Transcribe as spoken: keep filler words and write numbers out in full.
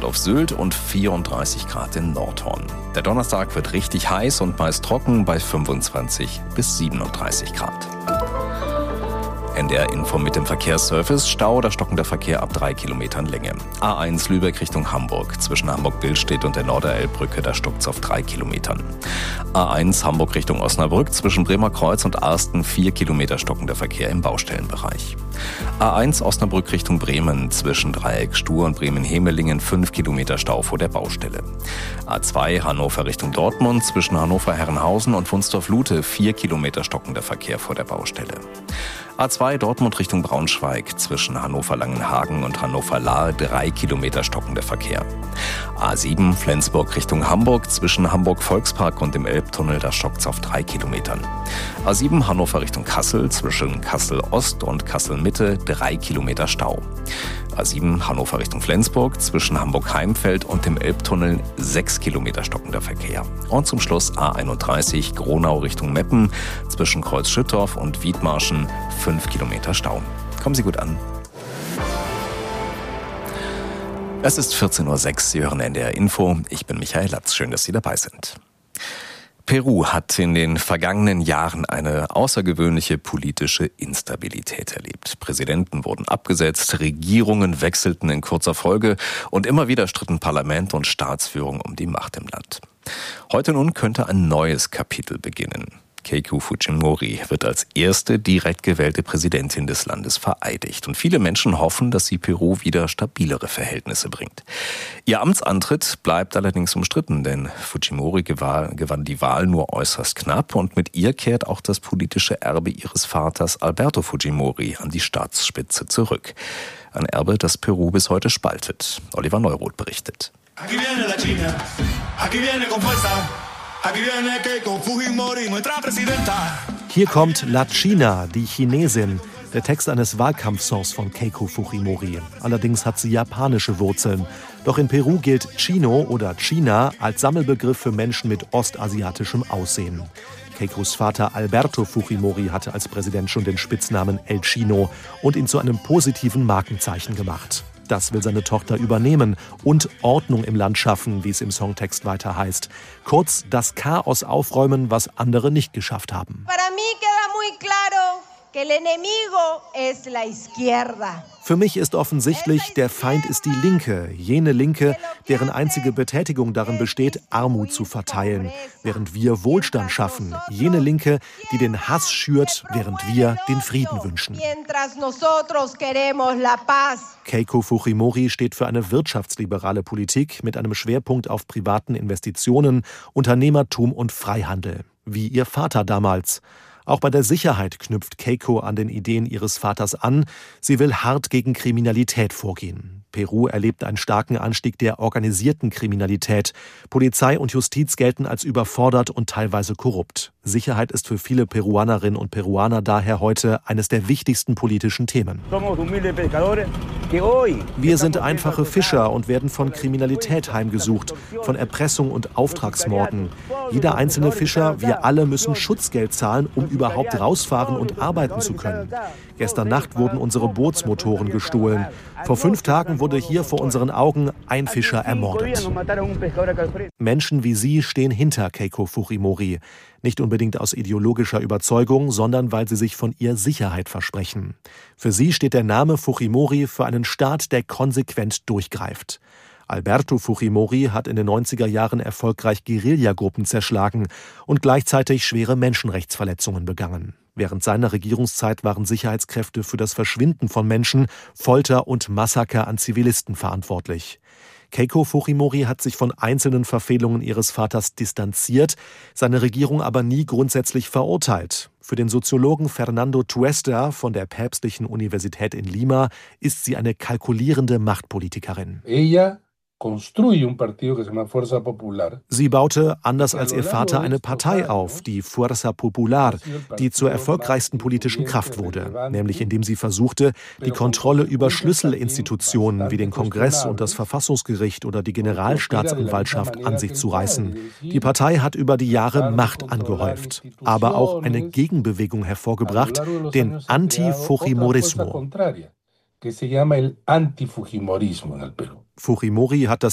Grad auf Sylt und vierunddreißig Grad in Nordhorn. Der Donnerstag wird richtig heiß und meist trocken bei fünfundzwanzig bis siebenunddreißig Grad. N D R-Info mit dem Verkehrsservice. Stau oder stockender Verkehr ab drei Kilometern Länge. A eins Lübeck Richtung Hamburg. Zwischen Hamburg-Billstedt und der Norderelbbrücke, da stockt's auf drei Kilometern. A eins Hamburg Richtung Osnabrück. Zwischen Bremer Kreuz und Arsten vier Kilometer stockender Verkehr im Baustellenbereich. A eins Osnabrück Richtung Bremen. Zwischen Dreieck Stur und Bremen-Hemelingen fünf Kilometer Stau vor der Baustelle. A zwei Hannover Richtung Dortmund. Zwischen Hannover-Herrenhausen und Wunstorf-Lute vier Kilometer stockender Verkehr vor der Baustelle. A zwei Dortmund Richtung Braunschweig, zwischen Hannover-Langenhagen und Hannover-Lahr drei Kilometer stockender Verkehr. A sieben Flensburg Richtung Hamburg, zwischen Hamburg-Volkspark und dem Elbtunnel, da stockt's auf drei Kilometern. A sieben Hannover Richtung Kassel, zwischen Kassel-Ost und Kassel-Mitte drei Kilometer Stau. A sieben Hannover Richtung Flensburg, zwischen Hamburg-Heimfeld und dem Elbtunnel sechs Kilometer stockender Verkehr. Und zum Schluss A einunddreißig Gronau Richtung Meppen, zwischen Kreuz-Schüttorf und Wiedmarschen fünf Kilometer Stau. Kommen Sie gut an. Es ist vierzehn Uhr sechs, Sie hören N D R Info. Ich bin Michael Latz. Schön, dass Sie dabei sind. Peru hat in den vergangenen Jahren eine außergewöhnliche politische Instabilität erlebt. Präsidenten wurden abgesetzt, Regierungen wechselten in kurzer Folge und immer wieder stritten Parlament und Staatsführung um die Macht im Land. Heute nun könnte ein neues Kapitel beginnen. Keiko Fujimori wird als erste direkt gewählte Präsidentin des Landes vereidigt. Und viele Menschen hoffen, dass sie Peru wieder stabilere Verhältnisse bringt. Ihr Amtsantritt bleibt allerdings umstritten, denn Fujimori gewann die Wahl nur äußerst knapp und mit ihr kehrt auch das politische Erbe ihres Vaters Alberto Fujimori an die Staatsspitze zurück. Ein Erbe, das Peru bis heute spaltet. Oliver Neuroth berichtet. Hier kommt La China, die Chinesin, der Text eines Wahlkampfsongs von Keiko Fujimori. Allerdings hat sie japanische Wurzeln. Doch in Peru gilt Chino oder China als Sammelbegriff für Menschen mit ostasiatischem Aussehen. Keikos Vater Alberto Fujimori hatte als Präsident schon den Spitznamen El Chino und ihn zu einem positiven Markenzeichen gemacht. Das will seine Tochter übernehmen und Ordnung im Land schaffen, wie es im Songtext weiter heißt. Kurz, das Chaos aufräumen, was andere nicht geschafft haben. Für mich ist offensichtlich, der Feind ist die Linke, jene Linke, deren einzige Betätigung darin besteht, Armut zu verteilen, während wir Wohlstand schaffen, jene Linke, die den Hass schürt, während wir den Frieden wünschen. Keiko Fujimori steht für eine wirtschaftsliberale Politik mit einem Schwerpunkt auf privaten Investitionen, Unternehmertum und Freihandel, wie ihr Vater damals. Auch bei der Sicherheit knüpft Keiko an den Ideen ihres Vaters an. Sie will hart gegen Kriminalität vorgehen. Peru erlebt einen starken Anstieg der organisierten Kriminalität. Polizei und Justiz gelten als überfordert und teilweise korrupt. Sicherheit ist für viele Peruanerinnen und Peruaner daher heute eines der wichtigsten politischen Themen. Wir sind einfache Fischer und werden von Kriminalität heimgesucht, von Erpressung und Auftragsmorden. Jeder einzelne Fischer, wir alle müssen Schutzgeld zahlen, um überhaupt rausfahren und arbeiten zu können. Gestern Nacht wurden unsere Bootsmotoren gestohlen. Vor fünf Tagen wurde hier vor unseren Augen ein Fischer ermordet. Menschen wie sie stehen hinter Keiko Fujimori. Nicht unbedingt aus ideologischer Überzeugung, sondern weil sie sich von ihr Sicherheit versprechen. Für sie steht der Name Fujimori für einen Staat, der konsequent durchgreift. Alberto Fujimori hat in den neunziger Jahren erfolgreich Guerillagruppen zerschlagen und gleichzeitig schwere Menschenrechtsverletzungen begangen. Während seiner Regierungszeit waren Sicherheitskräfte für das Verschwinden von Menschen, Folter und Massaker an Zivilisten verantwortlich. Keiko Fujimori hat sich von einzelnen Verfehlungen ihres Vaters distanziert, seine Regierung aber nie grundsätzlich verurteilt. Für den Soziologen Fernando Tuesta von der Päpstlichen Universität in Lima ist sie eine kalkulierende Machtpolitikerin. Ella Sie baute, anders als ihr Vater, eine Partei auf, die Fuerza Popular, die zur erfolgreichsten politischen Kraft wurde, nämlich indem sie versuchte, die Kontrolle über Schlüsselinstitutionen wie den Kongress und das Verfassungsgericht oder die Generalstaatsanwaltschaft an sich zu reißen. Die Partei hat über die Jahre Macht angehäuft, aber auch eine Gegenbewegung hervorgebracht, den Anti-Fujimorismo. Fujimori hat das